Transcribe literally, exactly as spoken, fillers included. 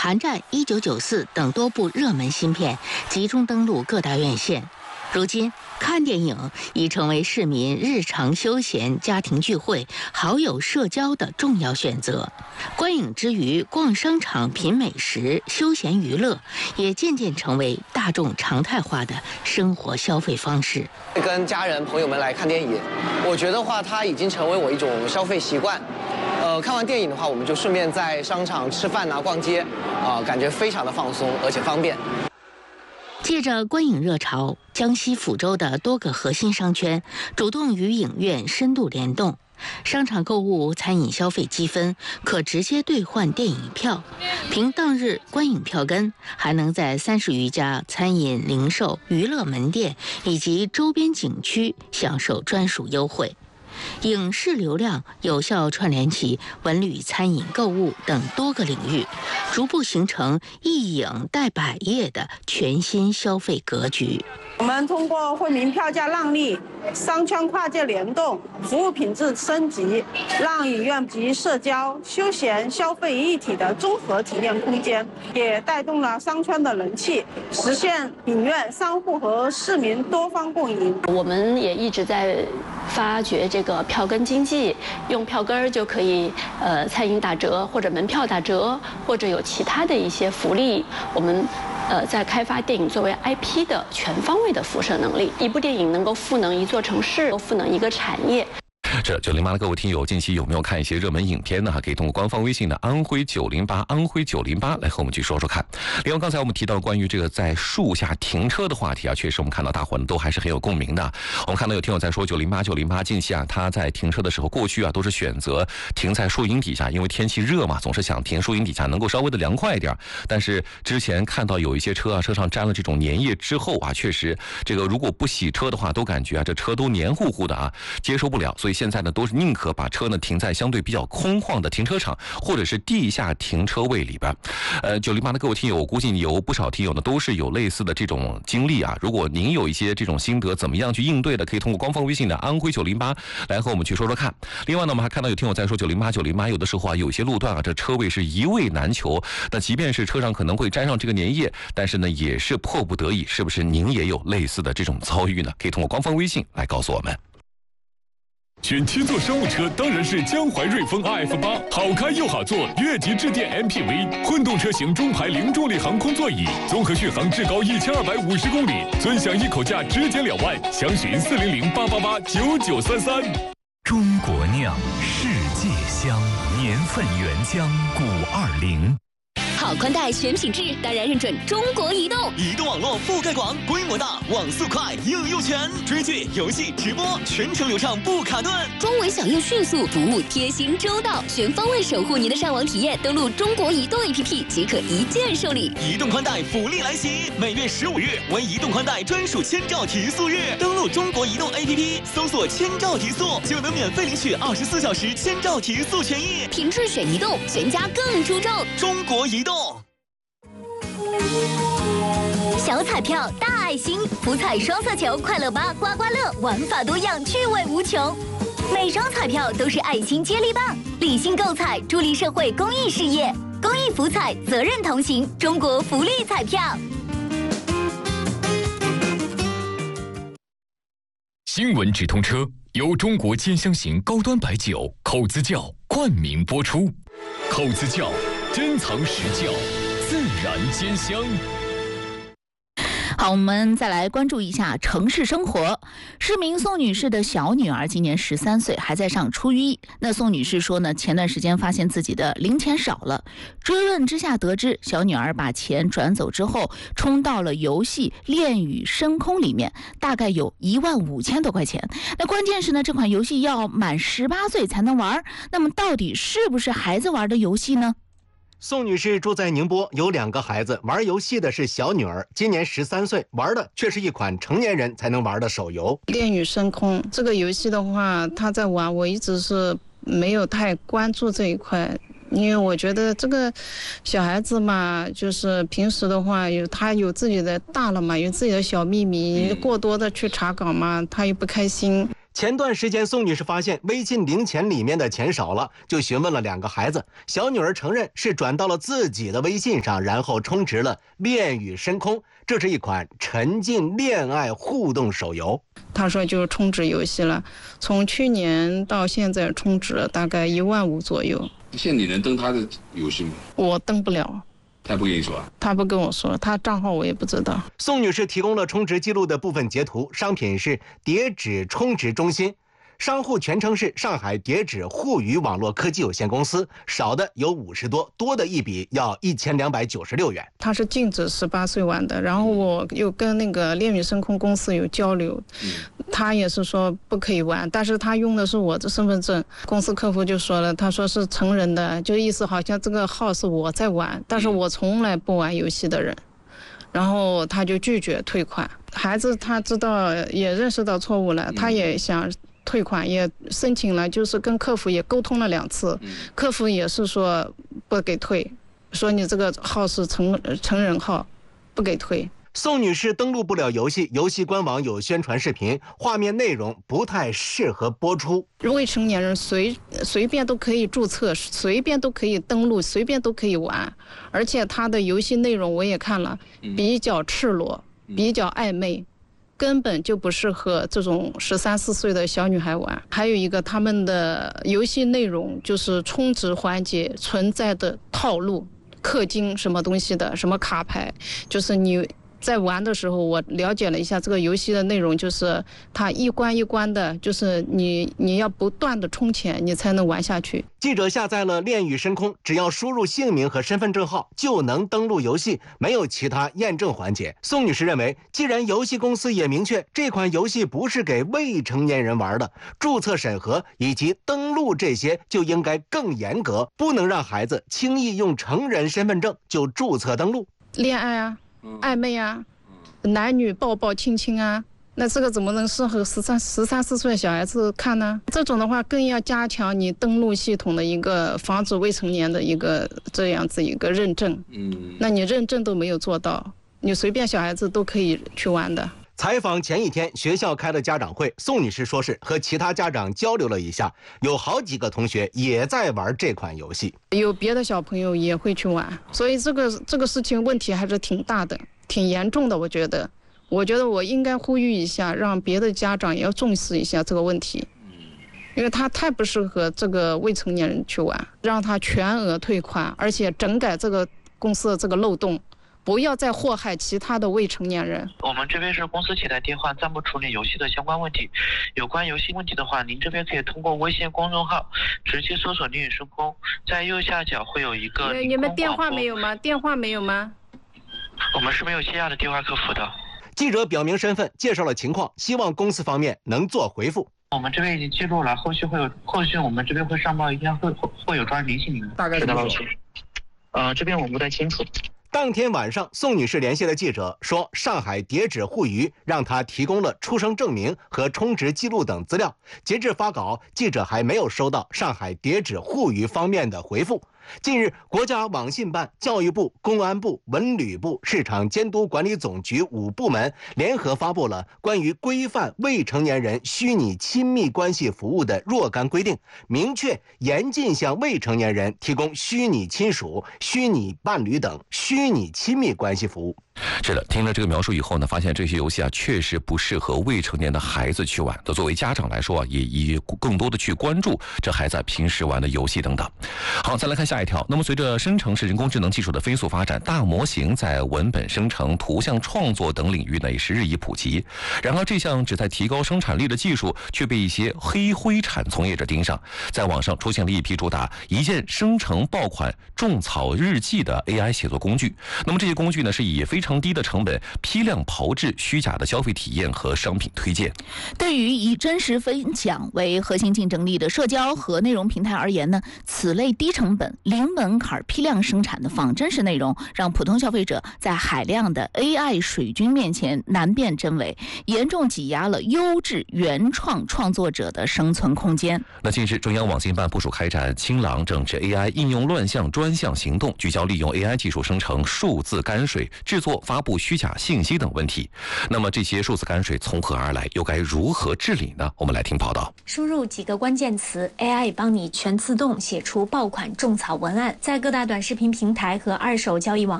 寒战、一九九四等多部热门新片集中登陆各大院线。如今，看电影已成为市民日常休闲、家庭聚会、好友社交的重要选择。观影之余，逛商场、品美食、休闲娱乐，也渐渐成为大众常态化的生活消费方式。 跟家人朋友们来看电影，我觉得话它已经成为我一种消费习惯。呃，看完电影的话，我们就顺便在商场吃饭啊、逛街，啊、呃，感觉非常的放松，而且方便。 借着观影热潮，江西抚州的多个核心商圈主动与影院深度联动。商场购物、餐饮消费积分可直接兑换电影票，凭当日观影票根，还能在三十余家餐饮、零售、娱乐门店以及周边景区享受专属优惠。影视流量有效串联起文旅、餐饮、购物等多个领域，逐步形成一影带百业的全新消费格局。 我们通过惠民票价让利、商圈跨界联动、服务品质升级，让影院集社交、休闲、消费一体的综合体验空间，也带动了商圈的人气，实现影院、商户和市民多方共赢。 我们也一直在发掘这个票根经济，用票根就可以呃餐饮打折，或者门票打折，或者有其他的一些福利。我们呃在开发电影作为 I P 的全方位的辐射能力，一部电影能够赋能一座城市，赋能一个产业。 这九零八的各位听友，近期有没有看一些热门影片呢？可以通过官方微信的安徽九零八安徽九零八来和我们去说说看。另外，刚才我们提到关于这个在树下停车的话题啊，确实我们看到大伙呢都还是很有共鸣的。我们看到有听友在说九零八九零八近期啊，他在停车的时候，过去啊都是选择停在树荫底下，因为天气热嘛，总是想停树荫底下能够稍微的凉快一点。但是之前看到有一些车啊，车上沾了这种粘液之后啊，确实这个如果不洗车的话，都感觉啊这车都黏糊糊的啊，接受不了。所以现在呢，都是宁可把车呢停在相对比较空旷的停车场，或者是地下停车位里边。呃，九零八的各位听友，我估计有不少听友呢都是有类似的这种经历啊。如果您有一些这种心得，怎么样去应对的，可以通过官方微信的安徽九零八来和我们去说说看。另外呢，我们还看到有听友在说九零八九零八有的时候啊，有些路段啊，这车位是一位难求。那即便是车上可能会沾上这个粘液，但是呢，也是迫不得已。是不是您也有类似的这种遭遇呢？可以通过官方微信来告诉我们。 选七座商务车当然是江淮瑞风 R F 八， 好开又好坐，越级致电 M P V， 混动车型中排零重力航空座椅，综合续航至高一千二百五十公里，尊享一口价直减两万，详询四零零八八八九九三三。 中国酿，世界香，年份原浆五二零。 好宽带选品质，当然认准中国移动。 移动网络覆盖广，规模大，网速快，应用全，追剧、游戏、直播全程流畅不卡顿， 中文响应迅速，服务贴心周到，全方位守护您的上网体验。登录中国移动 A P P 即可一键受理。 移动宽带福利来袭，每月十五日为移动宽带专属千兆提速日。登录中国移动 A P P， 搜索千兆提速，就能免费领取二十四小时千兆提速权益。 品质选移动，全家更注重。 中国移动。 小彩票大爱心，福彩双色球、快乐八、刮刮乐，玩法多样，趣味无穷。每张彩票都是爱心接力棒，理性购彩，助力社会公益事业。公益福彩，责任同行，中国福利彩票。 新闻直通车由中国兼香型高端白酒口子窖冠名播出，口子窖珍藏实窖，自然兼香。 好，我们再来关注一下城市生活。市民宋女士的小女儿今年十三岁，还在上初一。那宋女士说呢，前段时间发现自己的零钱少了，追问之下得知，小女儿把钱转走之后，充到了游戏《恋与深空》里面，大概有一万五千多块钱。那关键是呢，这款游戏要满十八岁才能玩，那么到底是不是孩子玩的游戏呢？ 宋女士住在宁波，有两个孩子，玩游戏的是小女儿，今年十三岁，玩的却是一款成年人才能玩的手游 《恋与深空》这个游戏的话，她在玩，我一直是没有太关注这一块，因为我觉得这个小孩子嘛，就是平时的话有他有自己的大了嘛，有自己的小秘密，过多的去查岗嘛，他又不开心。 前段时间，宋女士发现微信零钱里面的钱少了，就询问了两个孩子。小女儿承认是转到了自己的微信上，然后充值了《恋与深空》，这是一款沉浸恋爱互动手游。 他说就是充值游戏了，从去年到现在充值了大概一万五左右。 现在你能登他的游戏吗？ 我登不了。 他不跟你说啊？ 他不跟我说，他账号我也不知道。 宋女士提供了充值记录的部分截图，商品是叠纸充值中心，商户全称是上海叠纸互娱网络科技有限公司，少的有五十多，多的一笔要一千两百九十六元。 他是禁止十八岁玩的，然后我又跟那个恋与深空公司有交流，嗯、他也是说不可以玩，但是他用的是我的身份证，公司客服就说了，他说是成人的，就意思好像这个号是我在玩，但是我从来不玩游戏的人。然后他就拒绝退款，孩子他知道也认识到错误了，他也想退款，也申请了，就是跟客服也沟通了两次，客服也是说不给退，说你这个号是成成人号，不给退。 宋女士登录不了游戏，游戏官网有宣传视频，画面内容不太适合播出。 未成年人随随便都可以注册，随便都可以登录，随便都可以玩，而且它的游戏内容我也看了，比较赤裸，比较暧昧，根本就不适合这种十三四岁的小女孩玩。还有一个，他们的游戏内容就是充值环节存在的套路，氪金什么东西的，什么卡牌，就是你在玩的时候，我了解了一下这个游戏的内容，就是它一关一关的，就是你你要不断的充钱，你才能玩下去。 记者下载了《恋与深空》，只要输入姓名和身份证号就能登录游戏，没有其他验证环节。宋女士认为，既然游戏公司也明确这款游戏不是给未成年人玩的，注册审核以及登录这些就应该更严格，不能让孩子轻易用成人身份证就注册登录。 恋爱啊，暧昧啊，男女抱抱亲亲啊，那这个怎么能适合十三十三四岁的小孩子看呢？这种的话更要加强你登录系统的一个防止未成年的一个这样子一个认证。嗯，那你认证都没有做到，你随便小孩子都可以去玩的。 采访前一天，学校开了家长会，宋女士说是和其他家长交流了一下，有好几个同学也在玩这款游戏， 有别的小朋友也会去玩，所以这个这个事情问题还是挺大的，挺严重的。我觉得，我觉得我应该呼吁一下，让别的家长也要重视一下这个问题，因为他太不适合这个未成年人去玩，让他全额退款，而且整改这个公司的这个漏洞。不要再祸害其他的未成年人。 我们这边是公司前台电话，暂不处理游戏的相关问题。有关游戏问题的话，您这边可以通过微信公众号直接搜索“恋与深空”，在右下角会有一个。 你们电话没有吗？电话没有吗？ 我们是没有线下的电话客服的。 记者表明身份，介绍了情况，希望公司方面能做回复。 我们这边已经记录了，后续会有，后续我们这边会上报，一定会会有专人联系你们。 大概是多少？ 呃，这边我不太清楚。 当天晚上，宋女士联系了记者，说上海叠纸互娱让她提供了出生证明和充值记录等资料。截至发稿，记者还没有收到上海叠纸互娱方面的回复。近日，国家网信办、教育部、公安部、文旅部、市场监督管理总局五部门联合发布了关于规范未成年人虚拟亲密关系服务的若干规定，明确严禁向未成年人提供虚拟亲属、虚拟伴侣等虚拟亲密关系服务。 是的，听了这个描述以后呢，发现这些游戏啊确实不适合未成年的孩子去玩。那作为家长来说啊，也以更多的去关注这孩子平时玩的游戏等等。好，再来看下一条。那么随着生成式人工智能技术的飞速发展，大模型在文本生成、图像创作等领域呢也是日益普及。然而这项旨在提高生产力的技术却被一些黑灰产从业者盯上，在网上出现了一批主打一键生成爆款种草日记的 A I 写作工具。那么这些工具呢是以非常低的成本批量炮制虚假的消费体验和商品推荐。 对于以真实分享为核心竞争力的社交和内容平台而言呢，此类低成本、零门槛批量生产的仿真实内容，让普通消费者在海量的 A I 水军面前难辨真伪，严重挤压了优质原创创作者的生存空间。 那近日，中央网信办部署开展清朗整治 A I 应用乱象专项行动，聚焦利用 A I 技术生成数字泔水、制作错、发布虚假信息等问题。那么这些数字干水从何而来，又该如何治理呢？我们来听报道。 输入几个关键词 ，A I 帮你全自动写出爆款种草文案，在各大短视频平台和二手交易网